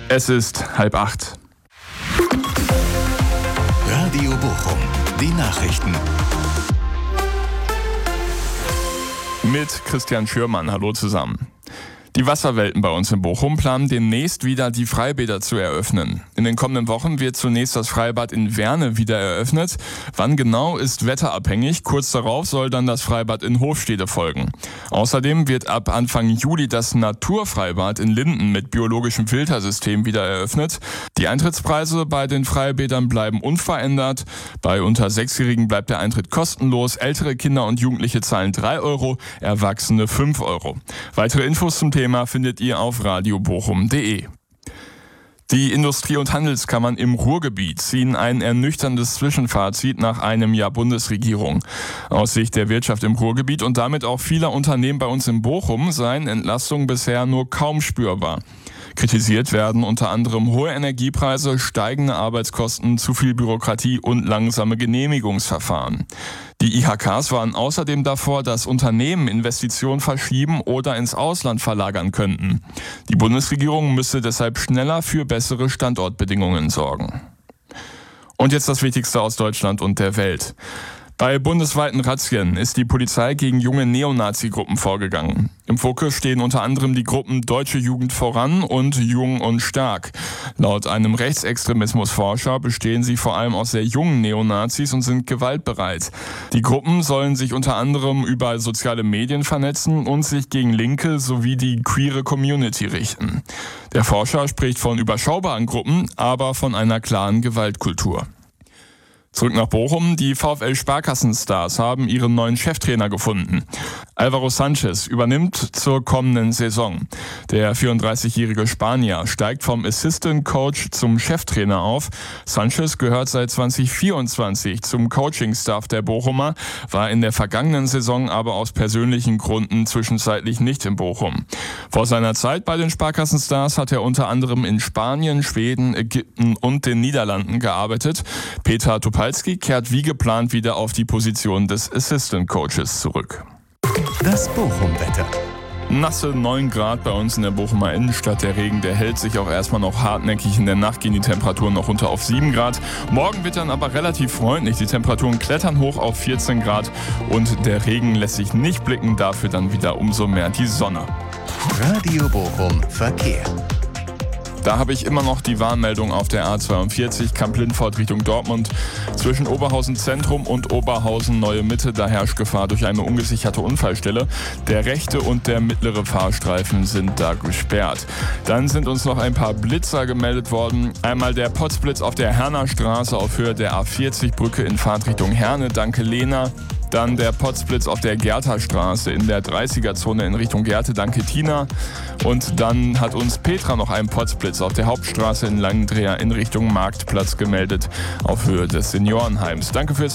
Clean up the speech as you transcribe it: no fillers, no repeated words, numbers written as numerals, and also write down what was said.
Es ist 7:30. Radio Bochum, die Nachrichten. Mit Christian Schürmann, hallo zusammen. Die Wasserwelten bei uns in Bochum planen demnächst wieder die Freibäder zu eröffnen. In den kommenden Wochen wird zunächst das Freibad in Werne wieder eröffnet. Wann genau ist wetterabhängig. Kurz darauf soll dann das Freibad in Hofstede folgen. Außerdem wird ab Anfang Juli das Naturfreibad in Linden mit biologischem Filtersystem wieder eröffnet. Die Eintrittspreise bei den Freibädern bleiben unverändert. Bei unter 6-Jährigen bleibt der Eintritt kostenlos. Ältere Kinder und Jugendliche zahlen 3 €, Erwachsene 5 €. Weitere Infos zum Thema findet ihr auf radiobochum.de. Die Industrie- und Handelskammern im Ruhrgebiet ziehen ein ernüchterndes Zwischenfazit nach einem Jahr Bundesregierung. Aus Sicht der Wirtschaft im Ruhrgebiet und damit auch vieler Unternehmen bei uns in Bochum seien Entlastungen bisher nur kaum spürbar. Kritisiert werden unter anderem hohe Energiepreise, steigende Arbeitskosten, zu viel Bürokratie und langsame Genehmigungsverfahren. Die IHKs waren außerdem davor, dass Unternehmen Investitionen verschieben oder ins Ausland verlagern könnten. Die Bundesregierung müsse deshalb schneller für bessere Standortbedingungen sorgen. Und jetzt das Wichtigste aus Deutschland und der Welt. Bei bundesweiten Razzien ist die Polizei gegen junge Neonazi-Gruppen vorgegangen. Im Fokus stehen unter anderem die Gruppen Deutsche Jugend voran und Jung und Stark. Laut einem Rechtsextremismusforscher bestehen sie vor allem aus sehr jungen Neonazis und sind gewaltbereit. Die Gruppen sollen sich unter anderem über soziale Medien vernetzen und sich gegen Linke sowie die queere Community richten. Der Forscher spricht von überschaubaren Gruppen, aber von einer klaren Gewaltkultur. Zurück nach Bochum. Die VfL Sparkassenstars haben ihren neuen Cheftrainer gefunden. Álvaro Sánchez übernimmt zur kommenden Saison. Der 34-jährige Spanier steigt vom Assistant Coach zum Cheftrainer auf. Sánchez gehört seit 2024 zum Coaching-Staff der Bochumer, war in der vergangenen Saison aber aus persönlichen Gründen zwischenzeitlich nicht in Bochum. Vor seiner Zeit bei den Sparkassenstars hat er unter anderem in Spanien, Schweden, Ägypten und den Niederlanden gearbeitet. Peter Topalski kehrt wie geplant wieder auf die Position des Assistant Coaches zurück. Das Bochum-Wetter. Nasse 9 Grad bei uns in der Bochumer Innenstadt. Der Regen, der hält sich auch erstmal noch hartnäckig. In der Nacht gehen die Temperaturen noch runter auf 7 Grad. Morgen wird dann aber relativ freundlich. Die Temperaturen klettern hoch auf 14 Grad und der Regen lässt sich nicht blicken. Dafür dann wieder umso mehr die Sonne. Radio Bochum Verkehr. Da habe ich immer noch die Warnmeldung auf der A42 Kamp-Lindfort Richtung Dortmund. Zwischen Oberhausen Zentrum und Oberhausen Neue Mitte, da herrscht Gefahr durch eine ungesicherte Unfallstelle. Der rechte und der mittlere Fahrstreifen sind da gesperrt. Dann sind uns noch ein paar Blitzer gemeldet worden. Einmal der Potzblitz auf der Herner Straße auf Höhe der A40-Brücke in Fahrtrichtung Herne, danke Lena. Dann der Potzblitz auf der Gerthastraße in der 30er-Zone in Richtung Gerte, danke Tina. Und dann hat uns Petra noch einen Potzblitz auf der Hauptstraße in Langendreher in Richtung Marktplatz gemeldet, auf Höhe des Seniorenheims. Danke fürs